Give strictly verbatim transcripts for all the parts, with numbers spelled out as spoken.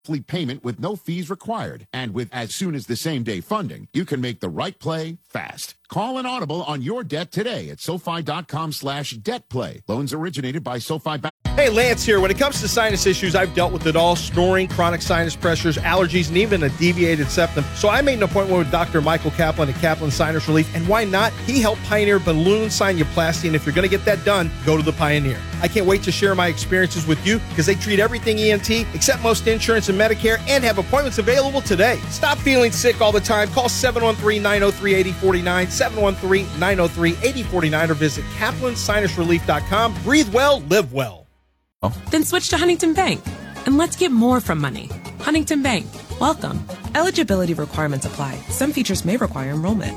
payment with no fees required. And with as soon as the same day funding, you can make the right play fast. Call an audible on your debt today at SoFi.com slash debt play. Loans originated by SoFi Bank. Hey, Lance here. When it comes to sinus issues, I've dealt with it all: snoring, chronic sinus pressures, allergies, and even a deviated septum. So I made an appointment with Doctor Michael Kaplan at Kaplan Sinus Relief. And why not? He helped pioneer balloon sinuplasty. And if you're going to get that done, go to the Pioneer. I can't wait to share my experiences with you because they treat everything E N T, accept most insurance and Medicare, and have appointments available today. Stop feeling sick all the time. Call seven one three, nine oh three, eight oh four nine, seven one three, nine oh three, eight oh four nine, or visit kaplan sinus relief dot com. Breathe well, live well. Then switch to Huntington Bank, and let's get more from money. Huntington Bank, welcome. Eligibility requirements apply. Some features may require enrollment.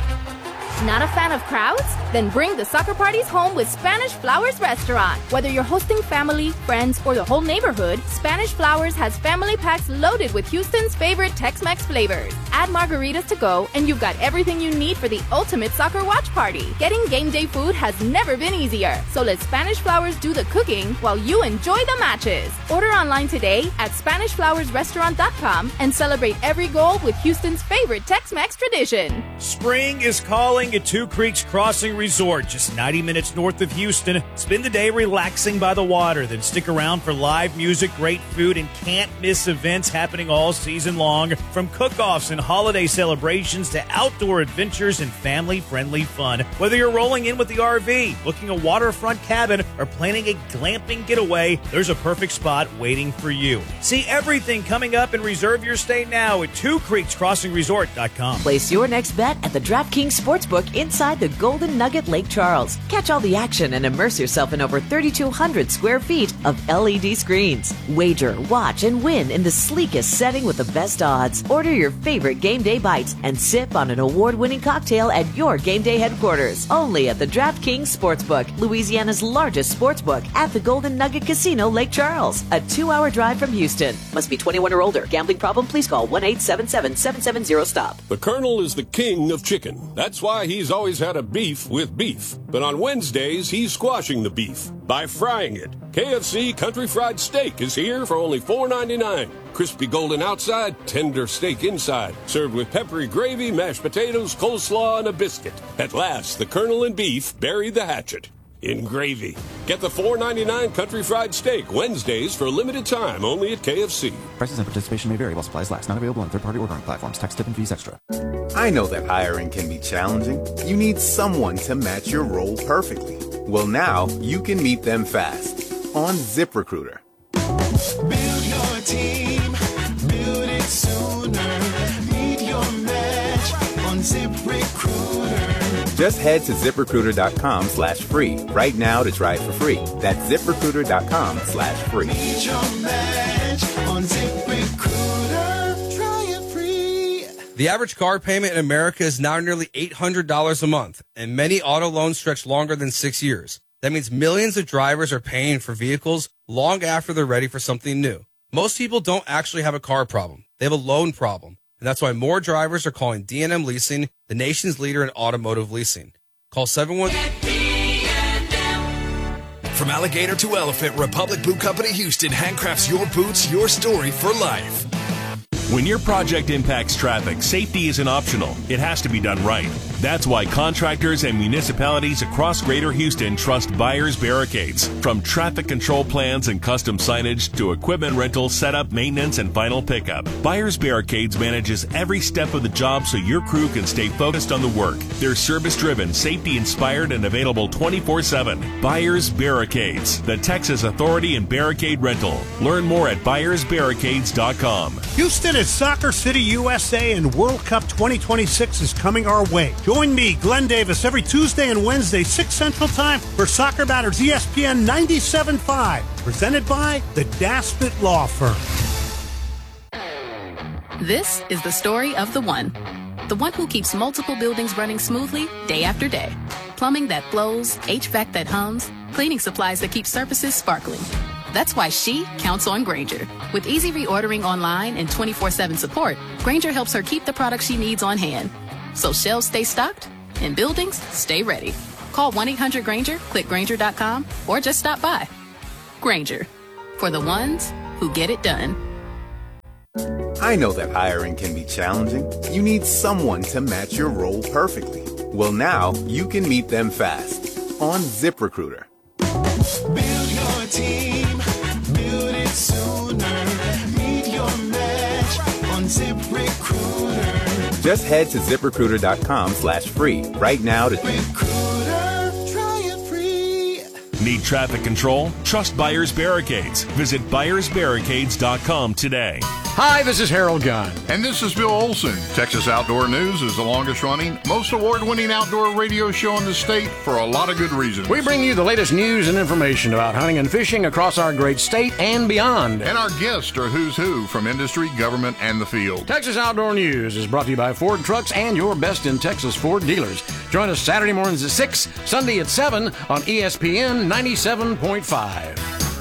Not a fan of crowds? Then bring the soccer parties home with Spanish Flowers Restaurant. Whether you're hosting family, friends, or the whole neighborhood, Spanish Flowers has family packs loaded with Houston's favorite Tex-Mex flavors. Add margaritas to go, and you've got everything you need for the ultimate soccer watch party. Getting game day food has never been easier, so let Spanish Flowers do the cooking while you enjoy the matches. Order online today at Spanish Flowers Restaurant dot com and celebrate every goal with Houston's favorite Tex-Mex tradition. Spring is calling at Two Creeks Crossing Resort, just ninety minutes north of Houston. Spend the day relaxing by the water, then stick around for live music, great food, and can't-miss events happening all season long. From cook-offs and holiday celebrations to outdoor adventures and family-friendly fun. Whether you're rolling in with the R V, booking a waterfront cabin, or planning a glamping getaway, there's a perfect spot waiting for you. See everything coming up and reserve your stay now at Two Creeks Crossing Resort dot com. Place your next bet at the DraftKings Sportsbook inside the Golden Nugget Lake Charles. Catch all the action and immerse yourself in over thirty-two hundred square feet of L E D screens. Wager, watch, and win in the sleekest setting with the best odds. Order your favorite game day bites and sip on an award-winning cocktail at your game day headquarters. Only at the DraftKings Sportsbook, Louisiana's largest sportsbook at the Golden Nugget Casino, Lake Charles. A two-hour drive from Houston. Must be twenty-one or older. Gambling problem? Please call one eight seven seven, seven seven zero, stop. The Colonel is the king of chicken. That's why he's always had a beef with beef. But on Wednesdays, he's squashing the beef by frying it. K F C Country Fried Steak is here for only four ninety-nine. Crispy golden outside, tender steak inside. Served with peppery gravy, mashed potatoes, coleslaw, and a biscuit. At last, the Colonel and beef buried the hatchet in gravy. Get the four ninety-nine Country Fried Steak Wednesdays for a limited time only at K F C. Prices and participation may vary while supplies last. Not available on third-party ordering platforms. Tax, tip, and fees extra. I know that hiring can be challenging. You need someone to match your role perfectly. Well, now you can meet them fast on ZipRecruiter. Build your team, build it sooner. Meet your match on ZipRecruiter. Just head to ZipRecruiter.com slash free right now to try it for free. That's ZipRecruiter.com slash free. Meet your match on ZipRecruiter. Try it free. The average car payment in America is now nearly eight hundred dollars a month, and many auto loans stretch longer than six years. That means millions of drivers are paying for vehicles long after they're ready for something new. Most people don't actually have a car problem. They have a loan problem. And that's why more drivers are calling D and M Leasing, the nation's leader in automotive leasing. Call seven one three. From alligator to elephant, Republic Boot Company Houston handcrafts your boots, your story for life. When your project impacts traffic, safety isn't optional. It has to be done right. That's why contractors and municipalities across Greater Houston trust Byers Barricades. From traffic control plans and custom signage to equipment rental, setup, maintenance, and final pickup, Byers Barricades manages every step of the job so your crew can stay focused on the work. They're service-driven, safety-inspired, and available twenty-four seven. Byers Barricades, the Texas authority in barricade rental. Learn more at Byers Barricades dot com. Houston is Soccer City, U S A, and World Cup twenty twenty-six is coming our way. Join me, Glenn Davis, every Tuesday and Wednesday, six Central Time, for Soccer Matters E S P N ninety-seven point five, presented by the Daspit Law Firm. This is the story of the one. The one who keeps multiple buildings running smoothly day after day. Plumbing that flows, H V A C that hums, cleaning supplies that keep surfaces sparkling. That's why she counts on Grainger. With easy reordering online and twenty-four seven support, Grainger helps her keep the products she needs on hand. So shelves stay stocked and buildings stay ready. Call one eight hundred Grainger, click Grainger dot com, or just stop by. Grainger, for the ones who get it done. I know that hiring can be challenging. You need someone to match your role perfectly. Well, now you can meet them fast on ZipRecruiter. Build your team, build it sooner. Meet your match on ZipRecruiter. Just head to ZipRecruiter.com slash free right now to... Recruiter, try it free. Need traffic control? Trust Buyers Barricades. Visit buyers barricades dot com today. Hi, this is Harold Gunn. And this is Bill Olson. Texas Outdoor News is the longest running, most award-winning outdoor radio show in the state for a lot of good reasons. We bring you the latest news and information about hunting and fishing across our great state and beyond. And our guests are who's who from industry, government, and the field. Texas Outdoor News is brought to you by Ford Trucks and your best in Texas Ford dealers. Join us Saturday mornings at six, Sunday at seven on E S P N ninety-seven point five.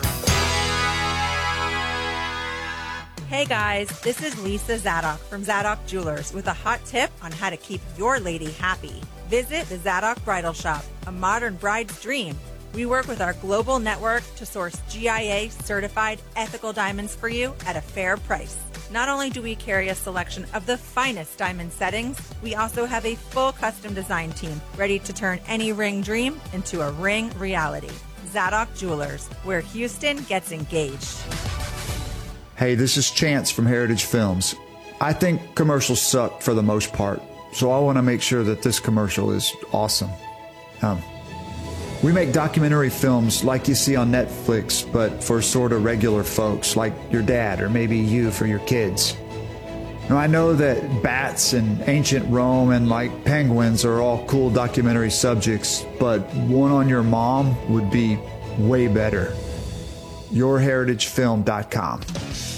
Hey guys, this is Lisa Zadok from Zadok Jewelers with a hot tip on how to keep your lady happy. Visit the Zadok Bridal Shop, a modern bride's dream. We work with our global network to source G I A certified ethical diamonds for you at a fair price. Not only do we carry a selection of the finest diamond settings, we also have a full custom design team ready to turn any ring dream into a ring reality. Zadok Jewelers, where Houston gets engaged. Hey, this is Chance from Heritage Films. I think commercials suck for the most part, so I want to make sure that this commercial is awesome. Um, we make documentary films like you see on Netflix, but for sort of regular folks, like your dad or maybe you for your kids. Now, I know that bats and ancient Rome and like penguins are all cool documentary subjects, but one on your mom would be way better. your heritage film dot com.